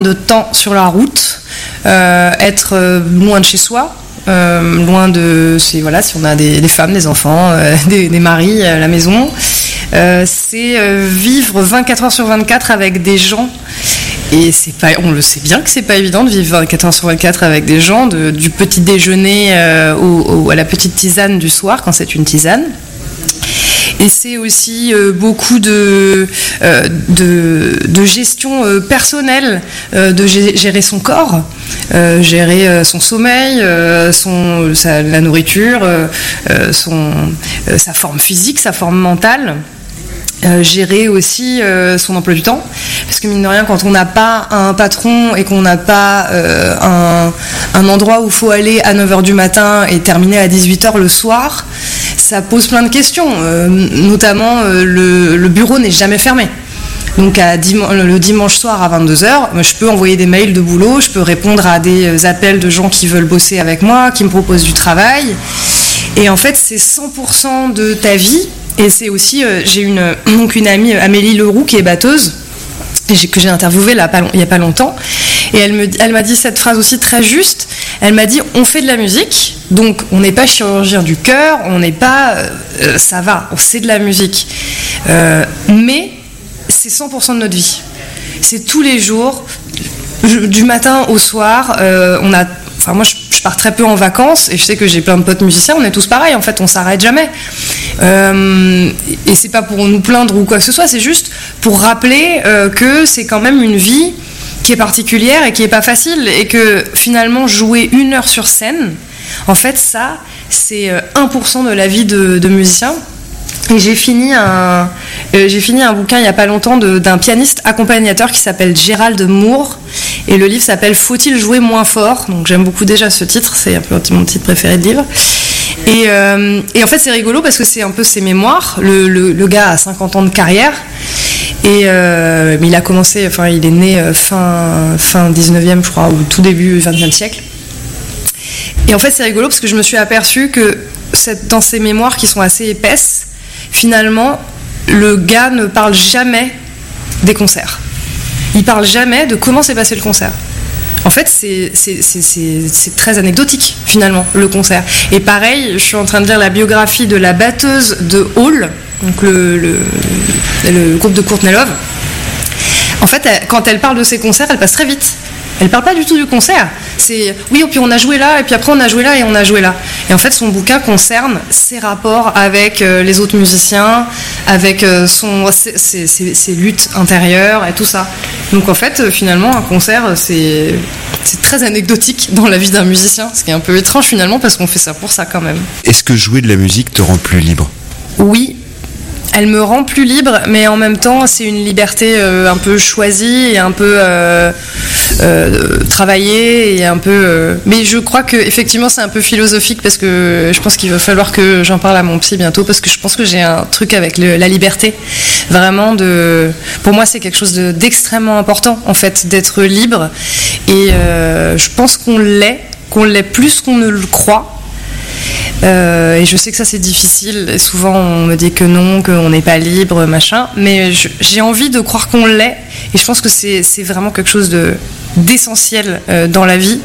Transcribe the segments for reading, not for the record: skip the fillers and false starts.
de temps sur la route, être loin de chez soi. Loin de, si on a des femmes, des enfants, des maris à la maison, c'est vivre 24 heures sur 24 avec des gens. Et on le sait bien que c'est pas évident de vivre 24 heures sur 24 avec des gens, du petit déjeuner à la petite tisane du soir quand c'est une tisane. Et c'est aussi beaucoup de gestion personnelle, de gérer son corps, gérer son sommeil, la nourriture, sa forme physique, sa forme mentale. Gérer aussi son emploi du temps, parce que mine de rien, quand on n'a pas un patron et qu'on n'a pas un endroit où il faut aller à 9h du matin et terminer à 18h le soir, ça pose plein de questions, notamment le bureau n'est jamais fermé. Donc le dimanche soir à 22h, je peux envoyer des mails de boulot, je peux répondre à des appels de gens qui veulent bosser avec moi, qui me proposent du travail. Et en fait, c'est 100% de ta vie. Et c'est aussi, j'ai une amie, Amélie Leroux, qui est batteuse, que j'ai interviewée il n'y a pas longtemps. Et elle m'a dit cette phrase aussi très juste. Elle m'a dit, on fait de la musique, donc on n'est pas chirurgien du cœur, on n'est pas... ça va, c'est de la musique. Mais c'est 100% de notre vie. C'est tous les jours, du matin au soir. Moi, je pars très peu en vacances, et je sais que j'ai plein de potes musiciens, on est tous pareils, en fait, on s'arrête jamais. Et c'est pas pour nous plaindre ou quoi que ce soit, c'est juste pour rappeler que c'est quand même une vie qui est particulière et qui est pas facile, et que finalement jouer 1 heure sur scène, en fait ça c'est 1% de la vie de musicien. Et j'ai fini un bouquin il y a pas longtemps d'un pianiste accompagnateur qui s'appelle Gérald Moore, et le livre s'appelle Faut-il jouer moins fort, donc j'aime beaucoup déjà ce titre, c'est un peu mon titre préféré de livre. Et en fait c'est rigolo parce que c'est un peu ses mémoires. Le gars a 50 ans de carrière, mais il a commencé, il est né fin 19e je crois, ou tout début 20e siècle. Et en fait c'est rigolo parce que je me suis aperçue que dans ses mémoires qui sont assez épaisses, finalement le gars ne parle jamais des concerts. Il parle jamais de comment s'est passé le concert. En fait, c'est très anecdotique, finalement, le concert. Et pareil, je suis en train de lire la biographie de la batteuse de Hall, donc le groupe de Courtney Love. En fait, quand elle parle de ses concerts, elle passe très vite. Elle parle pas du tout du concert. C'est oui, et puis on a joué là, et puis après on a joué là, et on a joué là. Et en fait, son bouquin concerne ses rapports avec les autres musiciens, avec ses luttes intérieures et tout ça. Donc en fait, finalement, un concert, c'est très anecdotique dans la vie d'un musicien, ce qui est un peu étrange finalement, parce qu'on fait ça pour ça quand même. Est-ce que jouer de la musique te rend plus libre ? Oui. Elle me rend plus libre, mais en même temps, c'est une liberté un peu choisie et un peu travaillée et un peu. Mais je crois que effectivement, c'est un peu philosophique, parce que je pense qu'il va falloir que j'en parle à mon psy bientôt, parce que je pense que j'ai un truc avec la liberté. Vraiment, pour moi, c'est quelque chose d'extrêmement important, en fait, d'être libre. Et je pense qu'on l'est plus qu'on ne le croit. Et je sais que ça c'est difficile, et souvent on me dit que non, qu'on n'est pas libre, machin, mais j'ai envie de croire qu'on l'est, et je pense que c'est vraiment quelque chose d'essentiel dans la vie.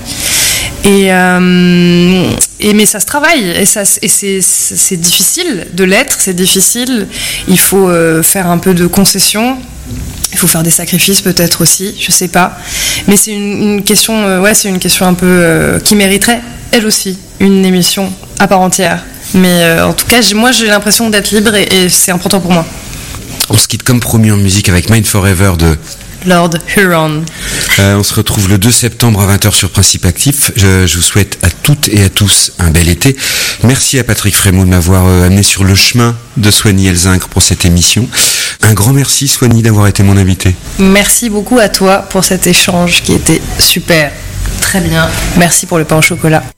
Mais ça se travaille, et c'est difficile de l'être, c'est difficile, il faut faire un peu de concessions. Il faut faire des sacrifices peut-être aussi, je sais pas. Mais c'est une question, c'est une question un peu qui mériterait, elle aussi, une émission à part entière. Mais en tout cas, moi j'ai l'impression d'être libre, et c'est important pour moi. On se quitte comme promis en musique avec Mind Forever de Lord Huron. On se retrouve le 2 septembre à 20h sur Principe Actif. Je vous souhaite à toutes et à tous un bel été. Merci à Patrick Frémaux de m'avoir amené sur le chemin de Swanny Elzincre pour cette émission. Un grand merci, Swanny, d'avoir été mon invité. Merci beaucoup à toi pour cet échange qui était super. Très bien. Merci pour le pain au chocolat.